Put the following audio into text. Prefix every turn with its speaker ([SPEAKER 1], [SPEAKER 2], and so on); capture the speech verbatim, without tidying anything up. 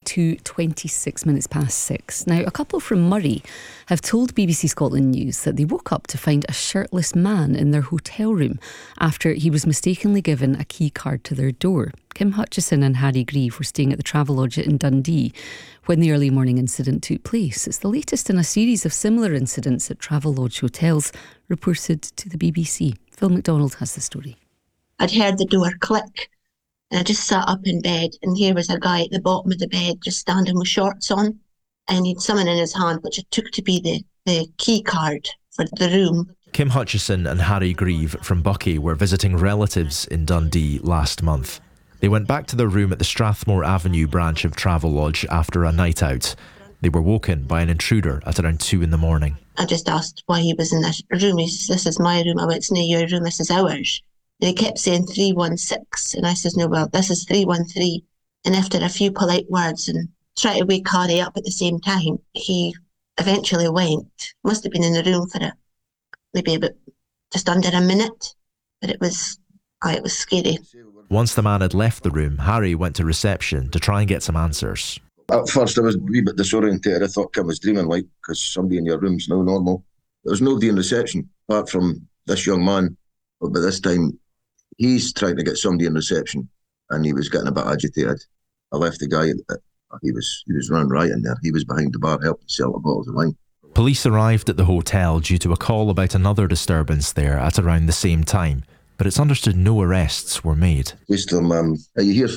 [SPEAKER 1] to twenty-six minutes past six. Now, a couple from Murray have told B B C Scotland News that they woke up to find a shirtless man in their hotel room after he was mistakenly given a key card to their door. Kim Hutchison and Harry Grieve were staying at the Travelodge in Dundee when the early morning incident took place. It's the latest in a series of similar incidents at Travelodge hotels, reported to the B B C. Phil McDonald has the story.
[SPEAKER 2] I'd heard the door click and I just sat up in bed, and here was a guy at the bottom of the bed just standing with shorts on, and he'd something in his hand which it took to be the, the key card for the room.
[SPEAKER 3] Kim Hutchison and Harry Grieve from Buckie were visiting relatives in Dundee last month. They went back to their room at the Strathmore Avenue branch of Travelodge after a night out. They were woken by an intruder at around two in the morning.
[SPEAKER 2] I just asked why he was in this room. He says, "This is my room." I went, "It's not your room, this is ours." And he kept saying three one six, and I says, "No, well, this is three one three. And after a few polite words and trying to wake Harry up at the same time, he eventually went. Must have been in the room for a, maybe about just under a minute, but it was, oh, it was scary.
[SPEAKER 3] Once the man had left the room, Harry went to reception to try and get some answers.
[SPEAKER 4] At first I was a wee bit disorientated. I thought Kim was dreaming, like, because somebody in your room's no normal. There was nobody in reception apart from this young man, but by this time he's trying to get somebody in reception and he was getting a bit agitated. I left the guy, he was he was running riot in there. He was behind the bar helping sell the bottles of wine. Police
[SPEAKER 3] arrived at the hotel due to a call about another disturbance there at around the same time, but it's understood no arrests were made.
[SPEAKER 4] They told him, um, "Are you here for